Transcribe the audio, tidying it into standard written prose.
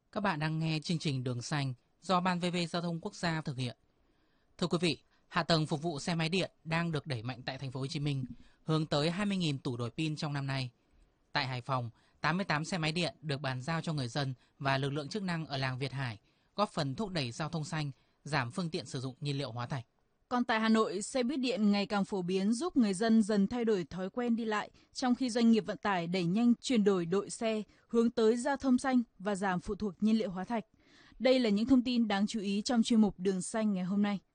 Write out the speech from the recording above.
Các bạn đang nghe chương trình Đường Xanh do Ban VV Giao thông Quốc gia thực hiện. Thưa quý vị, hạ tầng phục vụ xe máy điện đang được đẩy mạnh tại thành phố Hồ Chí Minh, hướng tới 20.000 tủ đổi pin trong năm nay. Tại Hải Phòng, 88 xe máy điện được bàn giao cho người dân và lực lượng chức năng ở làng Việt Hải, góp phần thúc đẩy giao thông xanh, giảm phương tiện sử dụng nhiên liệu hóa thạch. Còn tại Hà Nội, xe buýt điện ngày càng phổ biến giúp người dân dần thay đổi thói quen đi lại, trong khi doanh nghiệp vận tải đẩy nhanh chuyển đổi đội xe, hướng tới giao thông xanh và giảm phụ thuộc nhiên liệu hóa thạch. Đây là những thông tin đáng chú ý trong chuyên mục Đường Xanh ngày hôm nay.